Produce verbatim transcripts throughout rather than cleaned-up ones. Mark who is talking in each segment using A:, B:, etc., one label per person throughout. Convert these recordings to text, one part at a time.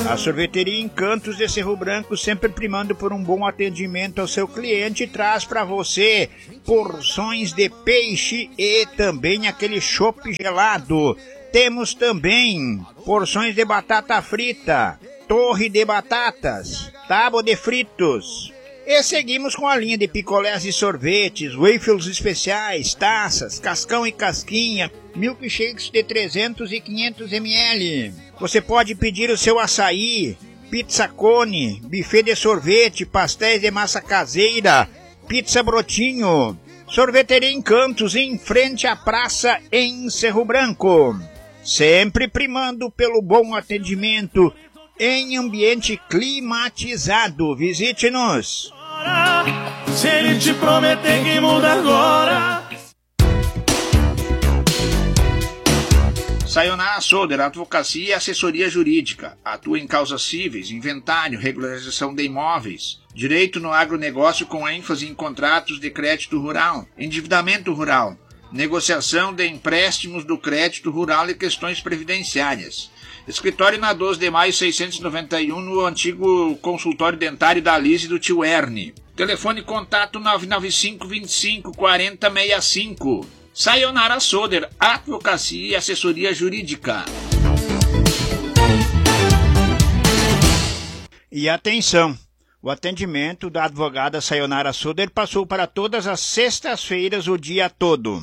A: A sorveteria Encantos de Cerro Branco, sempre primando por um bom atendimento ao seu cliente, traz para você porções de peixe e também aquele chopp gelado. Temos também porções de batata frita, torre de batatas, tábua de fritos. E seguimos com a linha de picolés e sorvetes, waffles especiais, taças, cascão e casquinha, milkshakes de trezentos e quinhentos mililitros. Você pode pedir o seu açaí, pizza cone, buffet de sorvete, pastéis de massa caseira, pizza brotinho. Sorveteria Encantos, em frente à praça em Cerro Branco. Sempre primando pelo bom atendimento em ambiente climatizado. Visite-nos.
B: Se ele te prometer que muda agora.
A: Sayonara Soder, advocacia e assessoria jurídica. Atua em causas cíveis, inventário, regularização de imóveis, direito no agronegócio com ênfase em contratos de crédito rural, endividamento rural, negociação de empréstimos do crédito rural e questões previdenciárias. Escritório na doze de maio seiscentos e noventa e um, no antigo consultório dentário da Alice e do tio Ernie. Telefone contato nove nove cinco, vinte e cinco, quarenta, sessenta e cinco. Sayonara Soder, advocacia e assessoria jurídica. E atenção, o atendimento da advogada Sayonara Soder passou para todas as sextas-feiras o dia todo.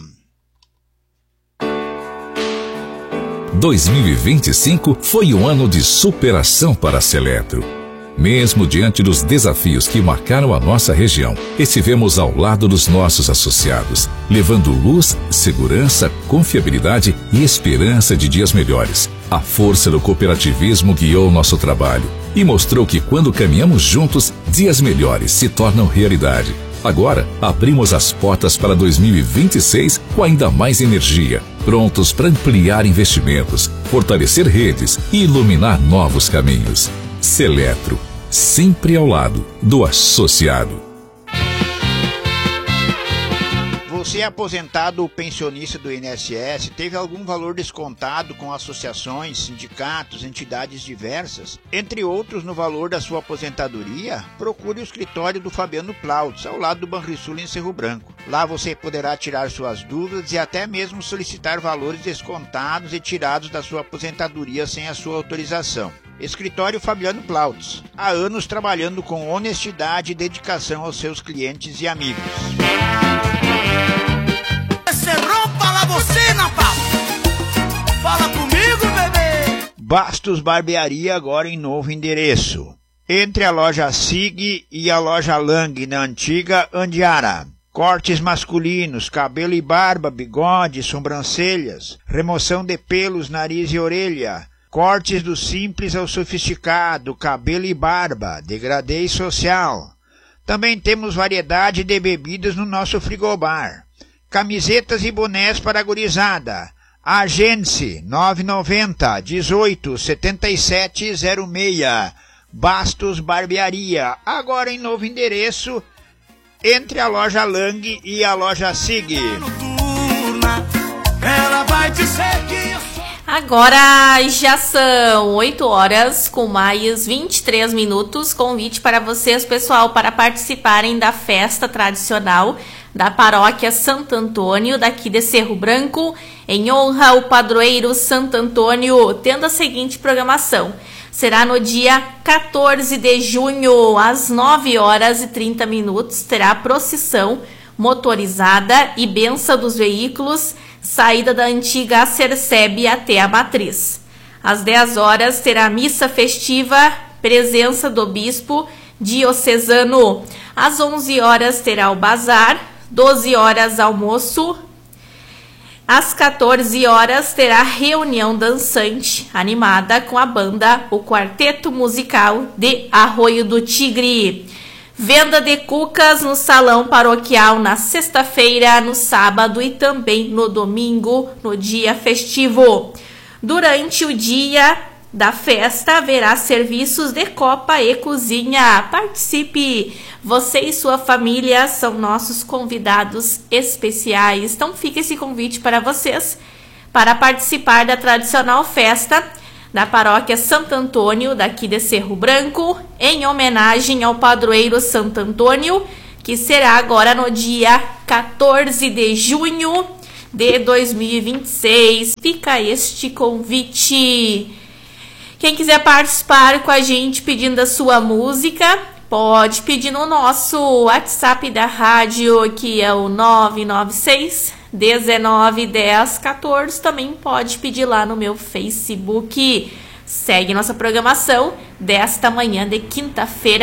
C: dois mil e vinte e cinco foi um ano de superação para a Seletro. Mesmo diante dos desafios que marcaram a nossa região, estivemos ao lado dos nossos associados, levando luz, segurança, confiabilidade e esperança de dias melhores. A força do cooperativismo guiou nosso trabalho e mostrou que quando caminhamos juntos, dias melhores se tornam realidade. Agora, abrimos as portas para dois mil e vinte e seis com ainda mais energia, prontos para ampliar investimentos, fortalecer redes e iluminar novos caminhos. Seletro, sempre ao lado do associado.
A: Você é aposentado ou pensionista do I N S S, teve algum valor descontado com associações, sindicatos, entidades diversas, entre outros no valor da sua aposentadoria? Procure o escritório do Fabiano Plautz, ao lado do Banrisul em Cerro Branco. Lá você poderá tirar suas dúvidas e até mesmo solicitar valores descontados e tirados da sua aposentadoria sem a sua autorização. Escritório Fabiano Plautz, há anos trabalhando com honestidade e dedicação aos seus clientes e amigos.
B: Fala você, Napau! Fala comigo, bebê!
A: Bastos Barbearia agora em novo endereço. Entre a loja Sig e a loja Lang, na antiga Andiara. Cortes masculinos, cabelo e barba, bigode, sobrancelhas, remoção de pelos, nariz e orelha. Cortes do simples ao sofisticado, cabelo e barba, degradê social. Também temos variedade de bebidas no nosso frigobar. Camisetas e bonés para a gurizada. Agende nove nove zero, dezoito, setenta e sete zero seis. Bastos Barbearia, agora em novo endereço, entre a loja Lang e a loja Sig.
B: Ela vai te seguir.
D: Agora já são oito horas com mais vinte e três minutos. Convite para vocês, pessoal, para participarem da festa tradicional da paróquia Santo Antônio, daqui de Cerro Branco, em honra ao padroeiro Santo Antônio, tendo a seguinte programação. Será no dia quatorze de junho, às nove horas e trinta minutos, terá a procissão motorizada e benção dos veículos, saída da antiga Acercebe até a Matriz. Às dez horas terá missa festiva, presença do bispo diocesano. Às onze horas terá o bazar, doze horas almoço. Às quatorze horas terá reunião dançante animada com a banda O Quarteto Musical de Arroio do Tigre. Venda de cucas no salão paroquial na sexta-feira, no sábado e também no domingo, no dia festivo. Durante o dia da festa haverá serviços de copa e cozinha. Participe! Você e sua família são nossos convidados especiais. Então fica esse convite para vocês para participar da tradicional festa da paróquia Santo Antônio, daqui de Cerro Branco, em homenagem ao padroeiro Santo Antônio, que será agora no dia quatorze de junho de dois mil e vinte e seis. Fica este convite. Quem quiser participar com a gente pedindo a sua música, pode pedir no nosso WhatsApp da rádio, que é o nove nove seis, dezenove, dez, quatorze. Também pode pedir lá no meu Facebook. Segue nossa programação desta manhã de quinta-feira.